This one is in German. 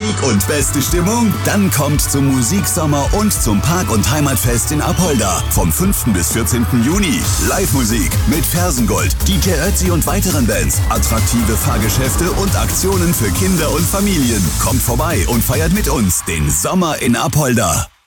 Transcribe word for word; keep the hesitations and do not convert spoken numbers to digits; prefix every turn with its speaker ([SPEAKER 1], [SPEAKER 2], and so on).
[SPEAKER 1] Musik und beste Stimmung? Dann kommt zum Musiksommer und zum Park- und Heimatfest in Apolda vom fünften bis vierzehnten Juni. Live-Musik mit Fersengold, D J Ötzi und weiteren Bands, attraktive Fahrgeschäfte und Aktionen für Kinder und Familien. Kommt vorbei und feiert mit uns den Sommer in Apolda.